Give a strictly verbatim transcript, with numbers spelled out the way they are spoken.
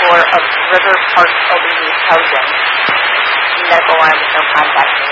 floor of River Park L D H housing. Medical alarm with no contact.